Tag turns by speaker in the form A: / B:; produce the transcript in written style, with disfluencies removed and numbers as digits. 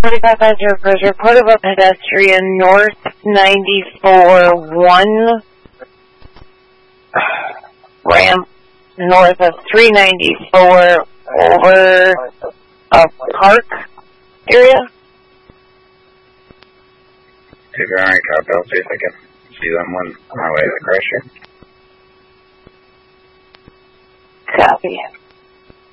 A: 45 Badger Bridge, report of a pedestrian north 94-1 ramp north of 394 over a park area.
B: Take your eye copy, I'll see if I can see them on my way to the crusher.
A: Copy.